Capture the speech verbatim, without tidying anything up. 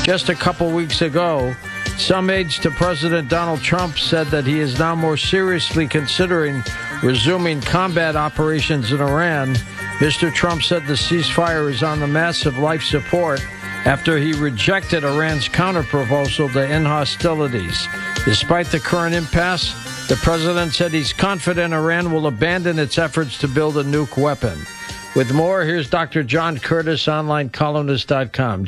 Just a couple weeks ago, some aides to President Donald Trump said that he is now more seriously considering resuming combat operations in Iran. Mister Trump said the ceasefire is on the massive life support after he rejected Iran's counterproposal to end hostilities. Despite the current impasse, the president said he's confident Iran will abandon its efforts to build a nuke weapon. With more, here's Doctor John Curtis, online columnist dot com.